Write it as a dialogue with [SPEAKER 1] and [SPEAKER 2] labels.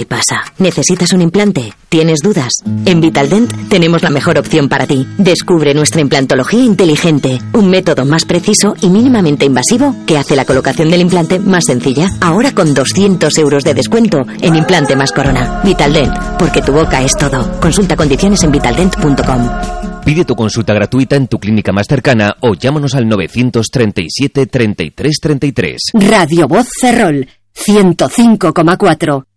[SPEAKER 1] ¿Qué pasa? ¿Necesitas un implante? ¿Tienes dudas? En Vitaldent tenemos la mejor opción para ti. Descubre nuestra implantología inteligente, un método más preciso y mínimamente invasivo que hace la colocación del implante más sencilla. Ahora con 200 euros de descuento en implante más corona. Vitaldent, porque tu boca es todo. Consulta condiciones en vitaldent.com.
[SPEAKER 2] Pide tu consulta gratuita en tu clínica más cercana o llámanos al 937 33 33.
[SPEAKER 3] Radio Voz Ferrol, 105,4.